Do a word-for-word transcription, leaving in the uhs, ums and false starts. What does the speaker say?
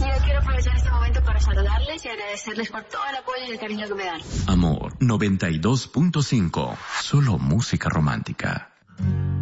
Yo quiero aprovechar este momento para saludarles y agradecerles por todo el apoyo y el cariño que me dan. Amor noventa y dos punto cinco. Solo música romántica.